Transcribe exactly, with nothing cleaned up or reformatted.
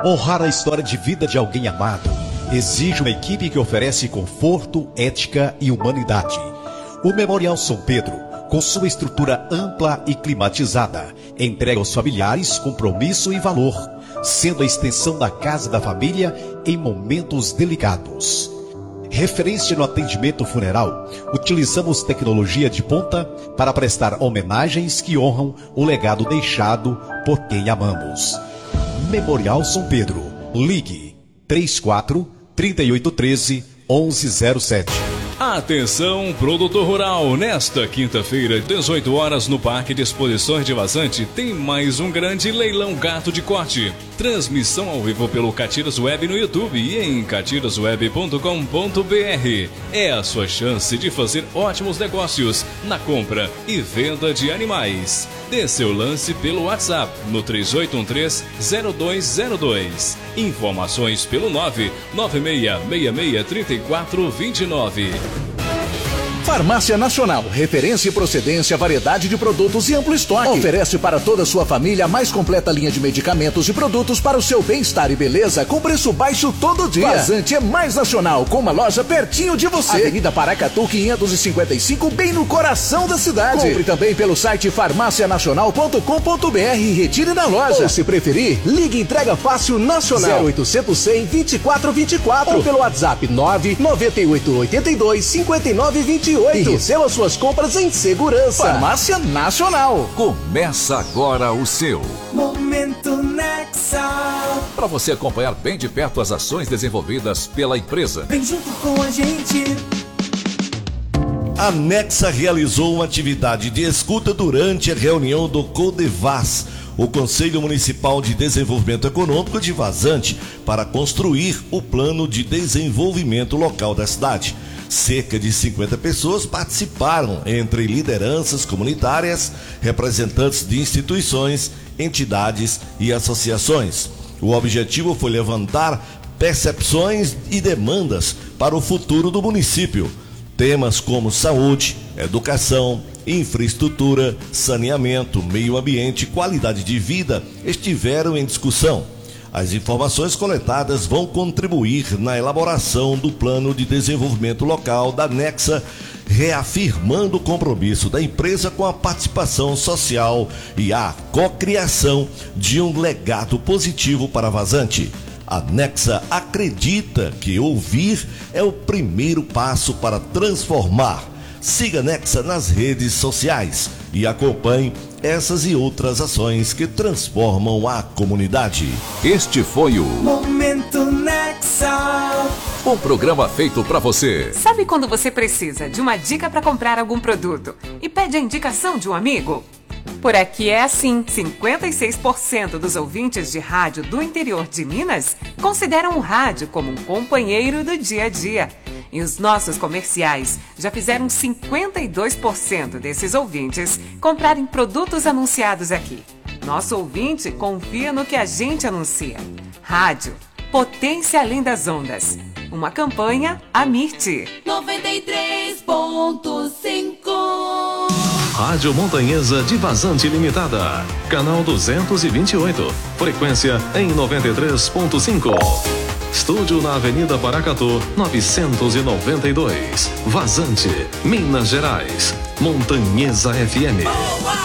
Honrar a história de vida de alguém amado exige uma equipe que oferece conforto, ética e humanidade. O Memorial São Pedro, com sua estrutura ampla e climatizada, entrega aos familiares compromisso e valor, sendo a extensão da casa da família em momentos delicados. Referência no atendimento funeral, utilizamos tecnologia de ponta para prestar homenagens que honram o legado deixado por quem amamos. Memorial São Pedro. Ligue três quatro, três oito um três, onze zero sete. Atenção, produtor rural, nesta quinta-feira, dezoito horas, no Parque de Exposições de Vazante, tem mais um grande leilão gato de corte. Transmissão ao vivo pelo Catiras Web no YouTube e em catiras web ponto com ponto br. É a sua chance de fazer ótimos negócios na compra e venda de animais. Dê seu lance pelo WhatsApp no três oito um três, zero dois zero dois. Informações pelo nove nove seis seis seis três quatro dois nove. Farmácia Nacional, referência e procedência, variedade de produtos e amplo estoque. Oferece para toda a sua família a mais completa linha de medicamentos e produtos para o seu bem-estar e beleza com preço baixo todo dia. Vazante é mais nacional, com uma loja pertinho de você. Avenida Paracatu quinhentos e cinquenta e cinco, bem no coração da cidade. Compre também pelo site farmácia nacional ponto com ponto br e retire na loja. Ou se preferir, ligue entrega fácil nacional zero oitocentos, cem, vinte e quatro vinte e quatro ou pelo WhatsApp nove nove oito oito dois, cinco nove dois oito. E receba suas compras em segurança. Farmácia Nacional. Começa agora o seu Momento Nexa. Para você acompanhar bem de perto as ações desenvolvidas pela empresa. Vem junto com a gente. A Nexa realizou uma atividade de escuta durante a reunião do CODEVAS, o Conselho Municipal de Desenvolvimento Econômico de Vazante, para construir o plano de desenvolvimento local da cidade. Cerca de cinquenta pessoas participaram, entre lideranças comunitárias, representantes de instituições, entidades e associações. O objetivo foi levantar percepções e demandas para o futuro do município. Temas como saúde, educação, infraestrutura, saneamento, meio ambiente e qualidade de vida estiveram em discussão. As informações coletadas vão contribuir na elaboração do plano de desenvolvimento local da Nexa, reafirmando o compromisso da empresa com a participação social e a cocriação de um legado positivo para Vazante. A Nexa acredita que ouvir é o primeiro passo para transformar. Siga a Nexa nas redes sociais e acompanhe essas e outras ações que transformam a comunidade. Este foi o Momento Nexa. Um programa feito para você. Sabe quando você precisa de uma dica para comprar algum produto e pede a indicação de um amigo? Por aqui é assim, cinquenta e seis por cento dos ouvintes de rádio do interior de Minas consideram o rádio como um companheiro do dia a dia. E os nossos comerciais já fizeram cinquenta e dois por cento desses ouvintes comprarem produtos anunciados aqui. Nosso ouvinte confia no que a gente anuncia. Rádio, potência além das ondas. Uma campanha Amirte. noventa e três ponto cinco. Rádio Montanhesa de Vazante Limitada. Canal duzentos e vinte e oito. Frequência em noventa e três ponto cinco. Estúdio na Avenida Paracatu, novecentos e noventa e dois. Vazante, Minas Gerais. Montanhesa F M.